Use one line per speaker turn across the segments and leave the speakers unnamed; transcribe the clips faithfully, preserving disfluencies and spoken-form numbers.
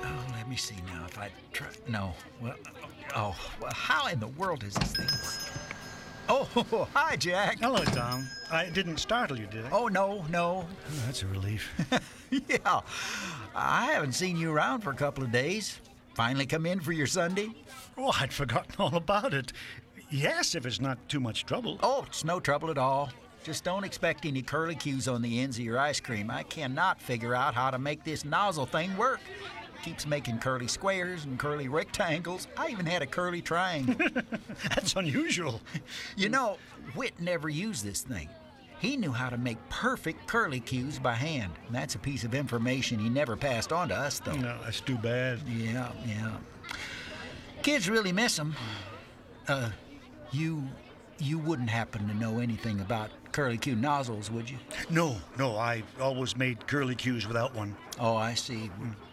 Oh, let me see now if I try. No. Well, oh, well, how in the world is this thing? Oh, hi, Jack.
Hello, Tom. I didn't startle you, did I?
Oh, no, no.
Oh, that's a relief.
Yeah. I haven't seen you around for a couple of days. Finally come in for your Sunday?
Oh, I'd forgotten all about it. Yes, if it's not too much trouble.
Oh, it's no trouble at all. Just don't expect any curlicues on the ends of your ice cream. I cannot figure out how to make this nozzle thing work. Keeps making curly squares and curly rectangles. I even had a curly triangle.
That's unusual.
You know, Whit never used this thing. He knew how to make perfect curlicues by hand. And that's a piece of information he never passed on to us, though.
No, that's too bad.
Yeah, yeah. Kids really miss him. Uh, you, you wouldn't happen to know anything about curlicue nozzles, would you?
No, no, I always made curlicues without one.
Oh, I see.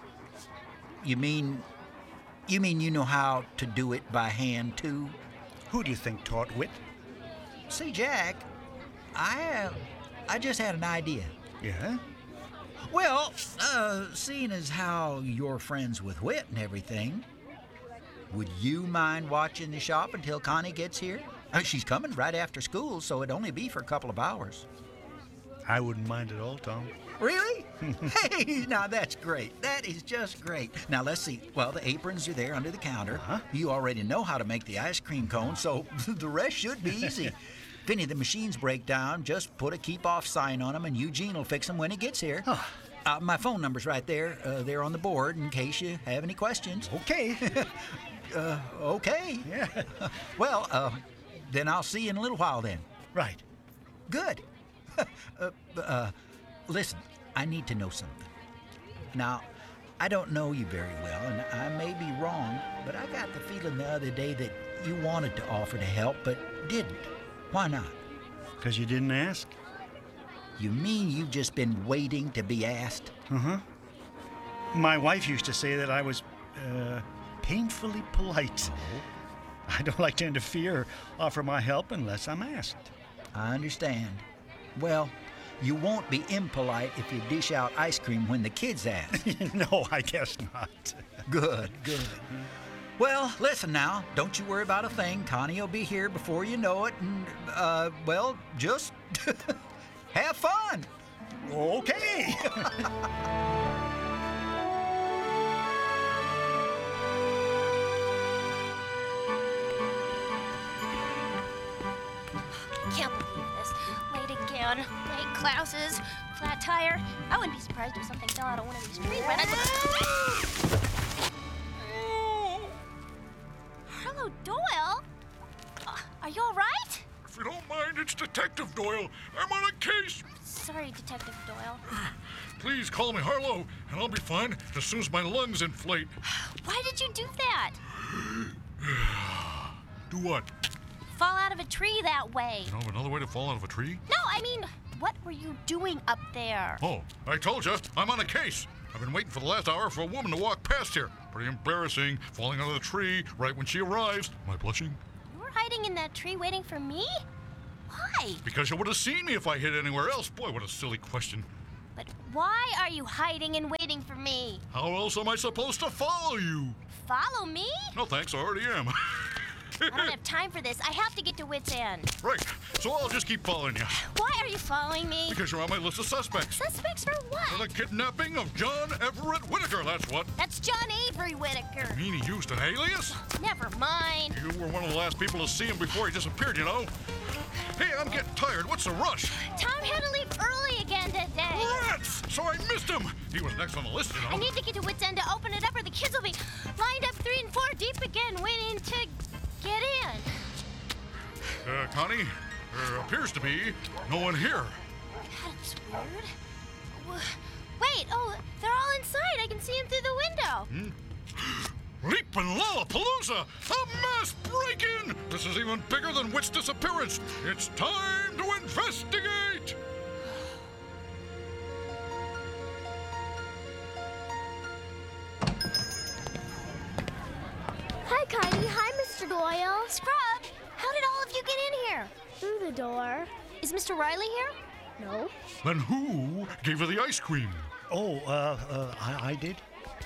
You mean, you mean you know how to do it by hand, too?
Who do you think taught Whit?
See, Jack, I, uh, I just had an idea.
Yeah?
Well, uh, seeing as how you're friends with Whit and everything, would you mind watching the shop until Connie gets here? I mean, she's coming right after school, so it'd only be for a couple of hours.
I wouldn't mind at all, Tom.
Really? Hey, now that's great. That is just great. Now let's see. Well, the aprons are there under the counter.
Uh-huh.
You already know how to make the ice cream cone, so the rest should be easy. If any of the machines break down, just put a keep-off sign on them, and Eugene will fix them when he gets here.
Huh.
Uh, my phone number's right there. Uh, there on the board in case you have any questions.
Okay.
uh, okay.
Yeah.
Well, uh, then I'll see you in a little while then.
Right.
Good. uh, uh, listen, I need to know something. Now, I don't know you very well, and I may be wrong, but I got the feeling the other day that you wanted to offer to help, but didn't. Why not?
Because you didn't ask?
You mean you've just been waiting to be asked?
Uh-huh. My wife used to say that I was, uh, painfully polite.
Oh.
I don't like to interfere or offer my help unless I'm asked.
I understand. Well, you won't be impolite if you dish out ice cream when the kids ask.
No, I guess not.
Good, good. Well, listen now. Don't you worry about a thing. Connie will be here before you know it, and, uh, well, just have fun.
Okay.
Can't believe this. Late again. Late classes. Flat tire. I wouldn't be surprised if something fell out of one of these trees right at Hello, Doyle. Uh, are you all right?
If you don't mind, it's Detective Doyle. I'm on a case.
Sorry, Detective Doyle.
Please call me Harlow, and I'll be fine as soon as my lungs inflate.
Why did you do that?
Do what?
Fall out of a tree that way.
You know of another way to fall out of a tree?
No, I mean, what were you doing up there?
Oh, I told you, I'm on a case. I've been waiting for the last hour for a woman to walk past here. Pretty embarrassing, falling out of the tree right when she arrives. Am I blushing?
You were hiding in that tree waiting for me? Why?
Because you would have seen me if I hid anywhere else. Boy, what a silly question.
But why are you hiding and waiting for me?
How else am I supposed to follow you?
Follow me?
No thanks, I already am.
I don't have time for this. I have to get to Whit's End.
Right, so I'll just keep following you.
Why are you following me?
Because you're on my list of suspects.
Suspects for
For
what?
the kidnapping of John Everett Whitaker, that's what.
That's John Avery Whitaker.
You mean he used an alias?
Never mind.
You were one of the last people to see him before he disappeared, you know. Hey, I'm getting tired. What's the rush?
Tom had to leave early again today.
Rats! So I missed him. He was next on the list, you know.
I need to get to Whit's End to open it up or the kids will be lined up three and four deep again waiting to get in.
Uh, Connie, there appears to be no one here.
That's weird. W- Wait, oh, they're all inside. I can see them through the window.
Leapin' Lollapalooza! A mass break-in! This is even bigger than Whit's disappearance. It's time to investigate!
Hi, Connie. Hi, Mister Doyle.
Scrub, how did all of you get in here?
Through the door.
Is Mister Riley here?
No.
Then who gave her the ice cream?
Oh, uh, uh, I, I did.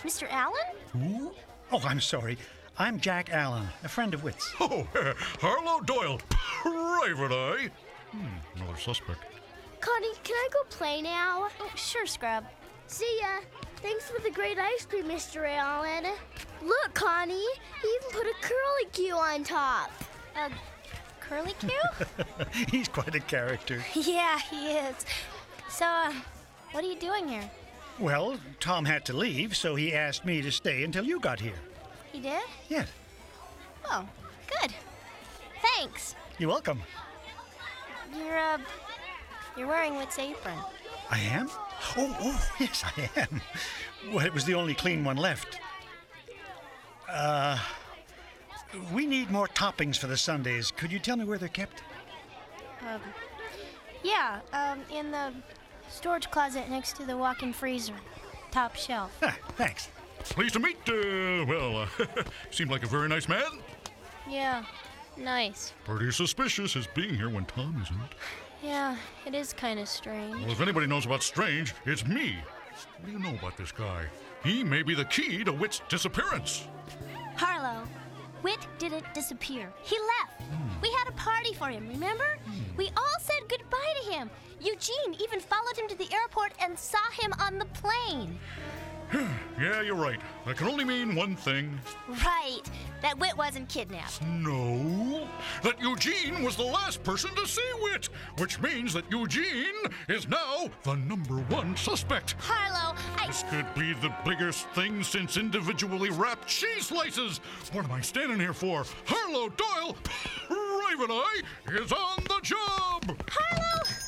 Mister Allen?
Who? Oh, I'm sorry. I'm Jack Allen, a friend of Whit's.
Oh, Harlow Doyle, private eye. Hmm, another suspect.
Connie, can I go play now?
Oh, sure, Scrub.
See ya. Thanks for the great ice cream, Mister Allen. Look, Connie, he even put a curlicue on top.
Uh, Curly Q?
He's quite a character.
Yeah, he is. So, uh, what are you doing here?
Well, Tom had to leave, so he asked me to stay until you got here.
He did?
Yes.
Oh, good. Thanks.
You're welcome.
You're, uh, you're wearing Whit's apron.
I am? Oh, oh, yes, I am. Well, it was the only clean one left. Uh, we need more toppings for the sundaes. Could you tell me where they're kept?
Um, yeah, um, in the storage closet next to the walk-in freezer. Top shelf.
Ah, thanks.
Pleased to meet, uh, well, uh, seemed like a very nice man.
Yeah, nice.
Pretty suspicious his being here when Tom isn't.
Yeah, it is kind of strange.
Well, if anybody knows about Strange, it's me. What do you know about this guy? He may be the key to Whit's disappearance.
Harlow, Whit didn't disappear. He left. We had a party for him, remember? We all said goodbye to him. Eugene even followed him to the airport and saw him on the plane.
Yeah, you're right. That can only mean one thing.
Right, that Whit wasn't kidnapped.
No, that Eugene was the last person to see Whit, which means that Eugene is now the number one suspect.
Harlow, I...
This could be the biggest thing since individually wrapped cheese slices. What am I standing here for? Harlow Doyle, Private Eye, is on the job.
Harlow!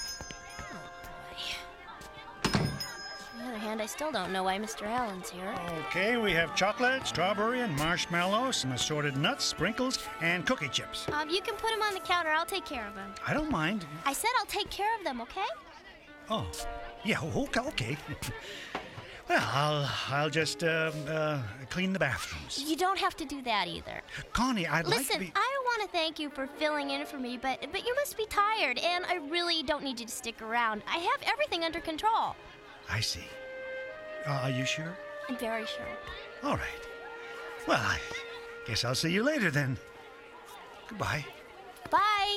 On the other hand, I still don't know why Mister Allen's here.
Okay, we have chocolate, strawberry, and marshmallow, some assorted nuts, sprinkles, and cookie chips.
Um, you can put him on the counter. I'll take care of him.
I don't mind.
I said I'll take care of them, okay?
Oh, yeah, okay, okay. Well, I'll, I'll just uh, uh, clean the bathrooms.
You don't have to do that either.
Connie, I'd like to
Listen,
be...
I want to thank you for filling in for me, but but you must be tired, and I really don't need you to stick around. I have everything under control.
I see. Uh, are you sure?
I'm very sure.
All right. Well, I guess I'll see you later then. Goodbye.
Bye.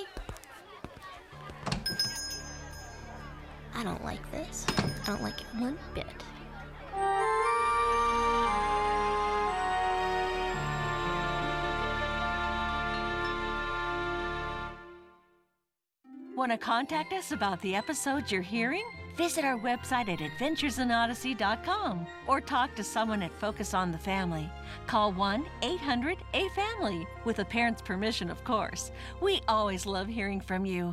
I don't like this. I don't like it one bit.
Want to contact us about the episodes you're hearing? Visit our website at adventures in odyssey dot com or talk to someone at Focus on the Family. Call one eight hundred A family, with a parent's permission, of course. We always love hearing from you.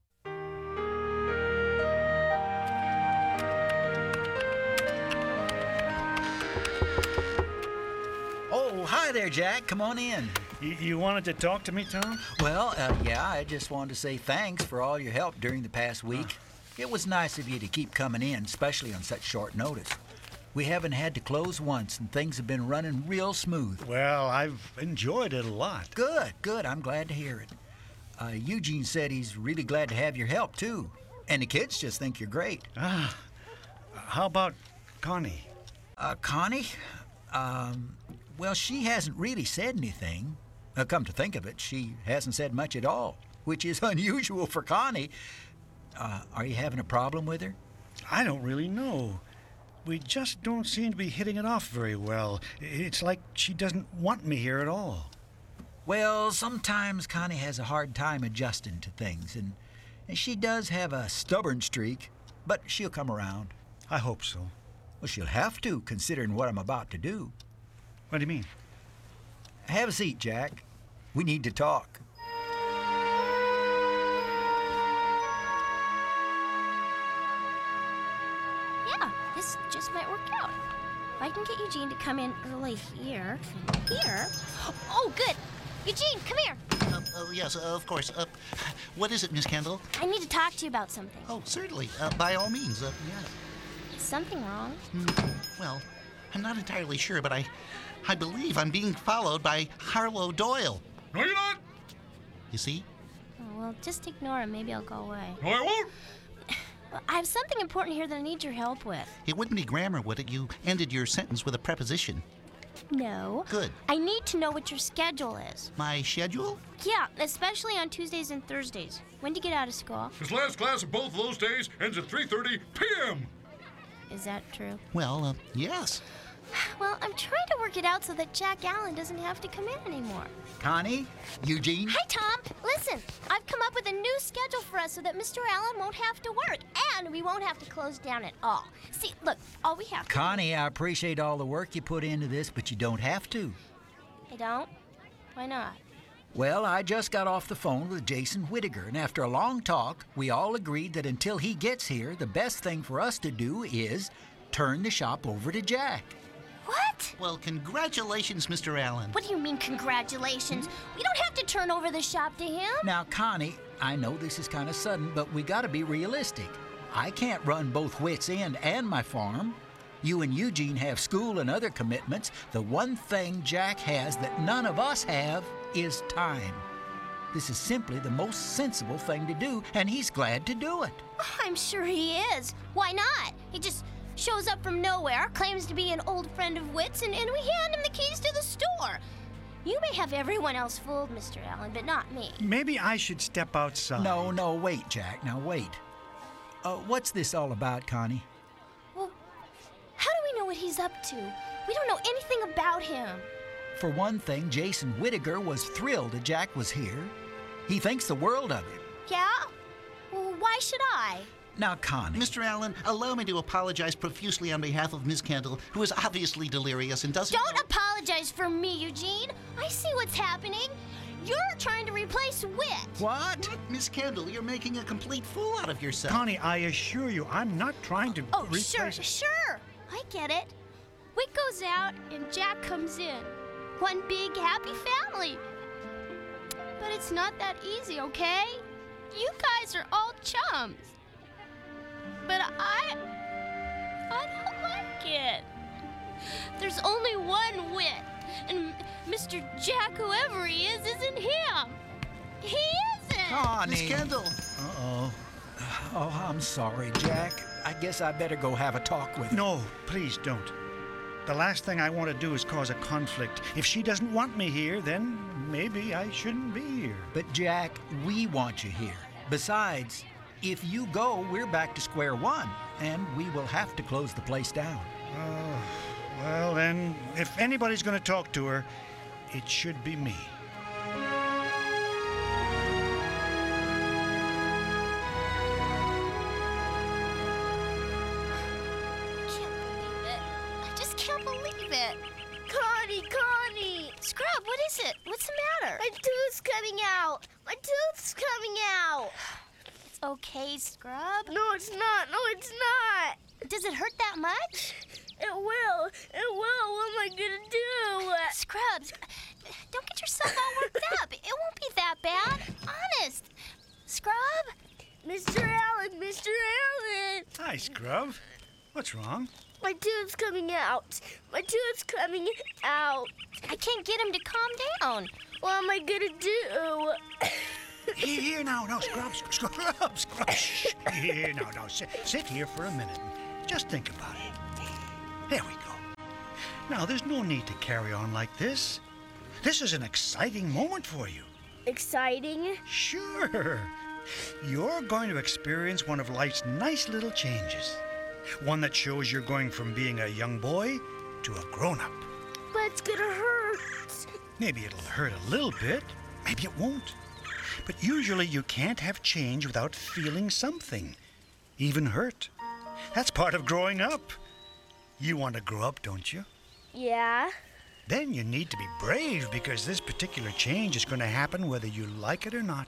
Oh, hi there, Jack. Come on in.
You, you wanted to talk to me, Tom?
Well, uh, yeah, I just wanted to say thanks for all your help during the past week. It was nice of you to keep coming in, especially on such short notice. We haven't had to close once, and things have been running real smooth.
Well, I've enjoyed it a lot.
Good, good. I'm glad to hear it. Uh, Eugene said he's really glad to have your help, too. And the kids just think you're great.
Ah, how about Connie?
Uh, Connie? Um, well, she hasn't really said anything. Uh, come to think of it, she hasn't said much at all, which is unusual for Connie. Uh, are you having a problem with her?
I don't really know. We just don't seem to be hitting it off very well. It's like she doesn't want me here at all.
Well, sometimes Connie has a hard time adjusting to things, and, and she does have a stubborn streak, but she'll come around.
I hope so.
Well, she'll have to, considering what I'm about to do.
What do you mean?
Have a seat, Jack. We need to talk.
Yeah, this just might work out. If I can get Eugene to come in early here, here. Oh, good. Eugene, come here.
Uh, oh, yes, uh, of course. Uh, what is it, Miss Kendall?
I need to talk to you about something.
Oh, certainly. Uh, by all means. Uh, yes.
Is something wrong?
Hmm, well, I'm not entirely sure, but I, I believe I'm being followed by Harlow Doyle.
No, you're not.
You see?
Oh, well, just ignore him. Maybe I'll go away.
No, I won't.
I have something important here that I need your help with.
It wouldn't be grammar, would it? You ended your sentence with a preposition.
No.
Good.
I need to know what your schedule is.
My schedule?
Yeah, especially on Tuesdays and Thursdays. When do you get out of school?
His last class of both of those days ends at three thirty p.m.
Is that true?
Well, uh, yes.
Well, I'm trying to work it out so that Jack Allen doesn't have to come in anymore.
Connie? Eugene?
Hi, Tom. Listen, I've come up with a new schedule for us so that Mister Allen won't have to work, and we won't have to close down at all. See, look, all we have to
Connie, I appreciate all the work you put into this, but you don't have to.
I don't? Why not?
Well, I just got off the phone with Jason Whittaker, and after a long talk, we all agreed that until he gets here, the best thing for us to do is turn the shop over to Jack.
What?
Well, congratulations, Mister Allen.
What do you mean, congratulations? We don't have to turn over the shop to him.
Now, Connie, I know this is kind of sudden, but we got to be realistic. I can't run both Wits End and my farm. You and Eugene have school and other commitments. The one thing Jack has that none of us have is time. This is simply the most sensible thing to do, and he's glad to do it.
I'm sure he is. Why not? He just shows up from nowhere, claims to be an old friend of Wit's, and, and we hand him the keys to the store. You may have everyone else fooled, Mister Allen, but not me.
Maybe I should step outside.
No, no, wait, Jack. Now, wait. Uh, what's this all about, Connie?
Well, how do we know what he's up to? We don't know anything about him.
For one thing, Jason Whittaker was thrilled that Jack was here. He thinks the world of him.
Yeah? Well, why should I?
Now, Connie.
Mister Allen, allow me to apologize profusely on behalf of Miss Kendall, who is obviously delirious and doesn't
Don't
know-
apologize for me, Eugene. I see what's happening. You're trying to replace Wit.
What?
Miss Kendall, you're making a complete fool out of yourself.
Connie, I assure you, I'm not trying to
Oh,
replace...
sure, sure. I get it. Wit goes out and Jack comes in. One big happy family. But it's not that easy, okay? You guys are all chums. But I... I don't like it. There's only one Wit, and Mister Jack, whoever he is, isn't him. He isn't.
Connie.
Miss Kendall.
Uh-oh.
Oh, I'm sorry, Jack. I guess I better go have a talk with
No, please don't. The last thing I want to do is cause a conflict. If she doesn't want me here, then maybe I shouldn't be here.
But, Jack, we want you here. Besides, if you go, we're back to square one, and we will have to close the place down.
Oh, well then, if anybody's going to talk to her, it should be me.
Can't believe it. I just can't believe it.
Connie, Connie!
Scrub, what is it? What's the matter?
My tooth's coming out! My tooth's coming out!
It's okay, Scrub.
No, it's not! No, it's not!
Does it hurt that much?
It will! It will! What am I gonna do?
Scrubs, don't get yourself all worked up. It won't be that bad. Honest. Scrub?
Mister Allen! Mister Allen!
Hi, Scrub. What's wrong?
My tooth's coming out! My tooth's coming out!
I can't get him to calm down.
What am I gonna do?
Here, here, now, now, Scrub, Scrub, Scrub. Shh. Here, now, now, sit, sit here for a minute and just think about it. There we go. Now, there's no need to carry on like this. This is an exciting moment for you.
Exciting?
Sure. You're going to experience one of life's nice little changes. One that shows you're going from being a young boy to a grown-up.
But it's gonna hurt.
Maybe it'll hurt a little bit. Maybe it won't. But usually you can't have change without feeling something, even hurt. That's part of growing up. You want to grow up, don't you?
Yeah?
Then you need to be brave because this particular change is going to happen whether you like it or not.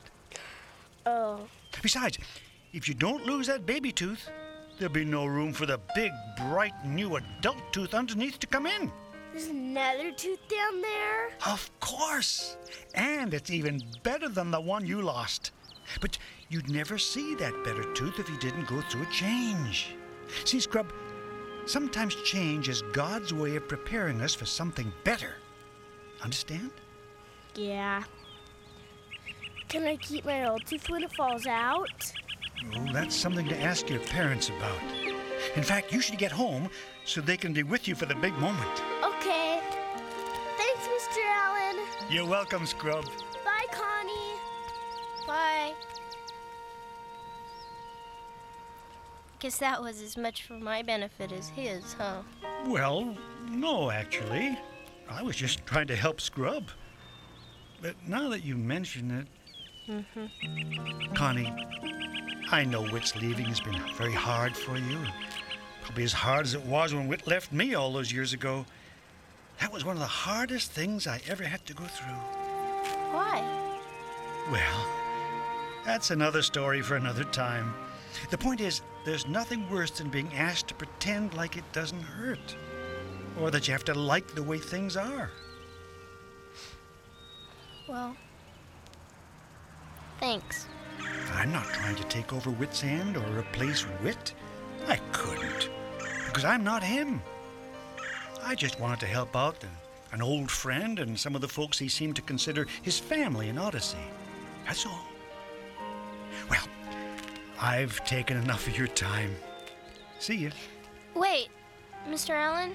Oh.
Besides, if you don't lose that baby tooth, there'll be no room for the big, bright, new adult tooth underneath to come in.
There's another tooth down there?
Of course. And it's even better than the one you lost. But you'd never see that better tooth if you didn't go through a change. See, Scrub, sometimes change is God's way of preparing us for something better. Understand?
Yeah. Can I keep my old tooth when it falls out?
Oh, that's something to ask your parents about. In fact, you should get home so they can be with you for the big moment.
Okay. Thanks, Mister Allen.
You're welcome, Scrub.
Bye, Connie.
Bye. Guess that was as much for my benefit as his, huh?
Well, no, actually. I was just trying to help Scrub. But now that you mention it... Mm-hmm. Connie, I know Whit's leaving has been very hard for you. Probably as hard as it was when Whit left me all those years ago. That was one of the hardest things I ever had to go through.
Why?
Well, that's another story for another time. The point is, there's nothing worse than being asked to pretend like it doesn't hurt. Or that you have to like the way things are.
Well, thanks.
I'm not trying to take over Whit's hand or replace Whit. I couldn't, because I'm not him. I just wanted to help out an, an old friend and some of the folks he seemed to consider his family in Odyssey. That's all. Well, I've taken enough of your time. See ya.
Wait, Mister Allen?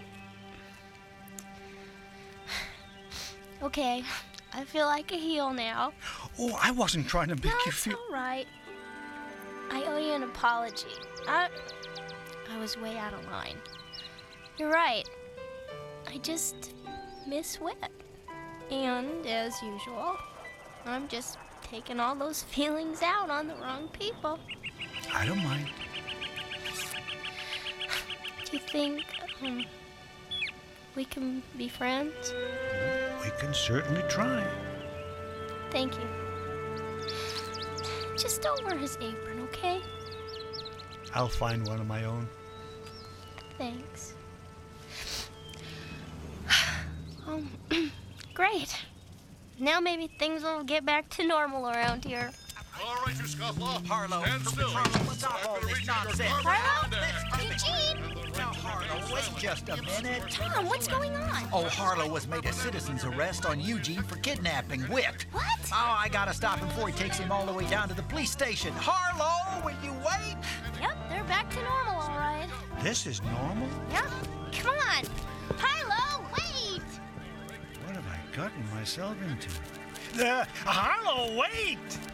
Okay, I feel like a heel now.
Oh, I wasn't trying to make
No,
you
it's
feel...
all right. I owe you an apology. I, I was way out of line. You're right. I just miss Whit. And, as usual, I'm just taking all those feelings out on the wrong people.
I don't mind.
Do you think um, we can be friends?
We can certainly try.
Thank you. Just don't wear his apron, okay?
I'll find one of my own.
Thanks. Um, great. Now maybe things will get back to normal around here.
All right, you scofflaw.
Harlow,
Stand still.
Harlow, what's up
I'm
all
gonna
this
read you your
nonsense?
garbage
Harlow?
down.
Eugene?
Now, Harlow, wait just a minute.
Tom, what's going on?
Oh, Harlow was made a citizen's arrest on Eugene for kidnapping Whit.
What?
Oh, I gotta stop him before he takes him all the way down to the police station. Harlow, will you wait?
Yep, they're back to normal, all right.
This is normal?
Yep. Come on. Harlow, wait!
What have I gotten myself into? Uh, Harlow, wait!